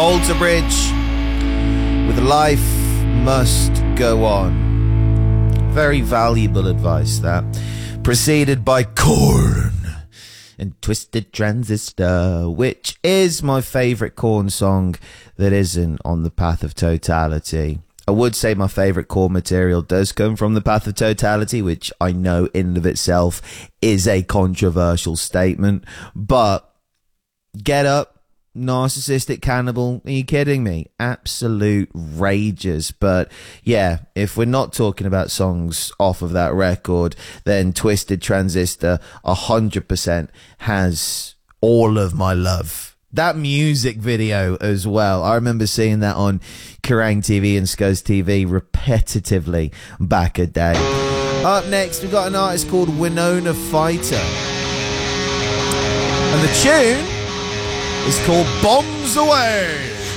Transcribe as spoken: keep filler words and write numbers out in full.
Alter Bridge with Life Must Go On. Very valuable advice, that. Preceded by Korn and Twisted Transistor, which is my favourite Korn song that isn't on The Path of Totality. I would say my favourite Korn material does come from The Path of Totality, which I know in and of itself is a controversial statement, but Get Up, Narcissistic Cannibal, are you kidding me? Absolute rages. But yeah, if we're not talking about songs off of that record, then Twisted Transistor one hundred percent has all of my love. That music video as well, I remember seeing that on Kerrang T V and Scuzz T V repetitively back a day. Up next, we've got an artist called Winona Fighter, and the tune is called Bombs Away.